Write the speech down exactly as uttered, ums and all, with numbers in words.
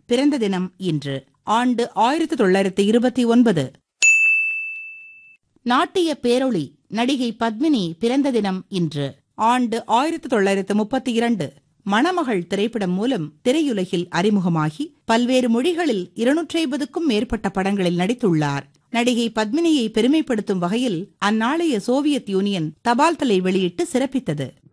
பிறந்த தினம் இன்று. ஆண்டு ஆயிரத்தி தொள்ளாயிரத்தி இருபத்தி ஒன்பது. நாட்டிய பேரொளி நடிகை பத்மினி பிறந்த தினம் இன்று. ஆண்டு ஆயிரத்தி தொள்ளாயிரத்து முப்பத்தி இரண்டு. மணமகள் திரைப்படம் மூலம் திரையுலகில் அறிமுகமாகி பல்வேறு மொழிகளில் இருநூற்றி ஐம்பதுக்கும் மேற்பட்ட படங்களில் நடித்துள்ளார். நடிகை பத்மினியை பெருமைப்படுத்தும் வகையில் அந்நாளைய சோவியத் யூனியன் தபால் தலை வெளியிட்டு சிறப்பித்தது.